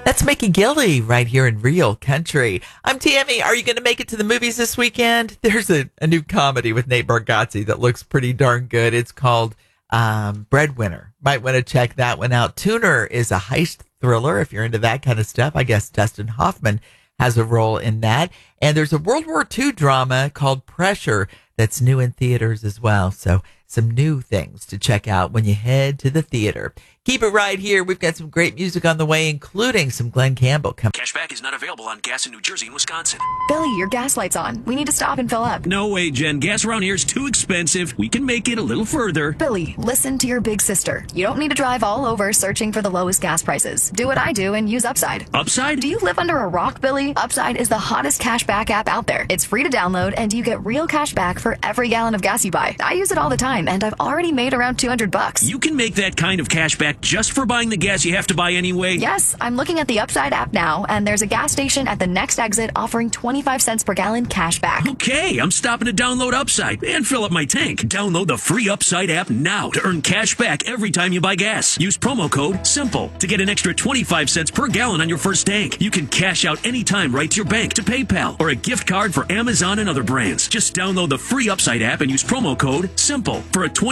That's Mickey Gilly right here in Real Country. I'm Tammy. Are you going to make it to the movies this weekend? There's a new comedy with Nate Bargatze that looks pretty darn good. It's called Breadwinner. Might want to check that one out. Tuner is a heist thriller if you're into that kind of stuff. I guess Dustin Hoffman has a role in that. And there's a World War II drama called Pressure that's new in theaters as well. So some new things to check out when you head to the theater. Keep it right here. We've got some great music on the way, including some Glenn Campbell. Cashback is not available on gas in New Jersey and Wisconsin. Billy, your gas light's on. We need to stop and fill up. No way, Jen. Gas around here is too expensive. We can make it a little further. Billy, listen to your big sister. You don't need to drive all over searching for the lowest gas prices. Do what I do and use Upside. Upside? Do you live under a rock, Billy? Upside is the hottest cashback app out there. It's free to download, and you get real cash back for every gallon of gas you buy. I use it all the time, and I've already made around $200. You can make that kind of cash back just for buying the gas you have to buy anyway? Yes, I'm looking at the Upside app now, and there's a gas station at the next exit offering 25 cents per gallon cash back. Okay, I'm stopping to download Upside and fill up my tank. Download the free Upside app now to earn cash back every time you buy gas. Use promo code SIMPLE to get an extra 25 cents per gallon on your first tank. You can cash out anytime right to your bank, to PayPal, or a gift card for Amazon and other brands. Just download the free Upside app and use promo code SIMPLE for a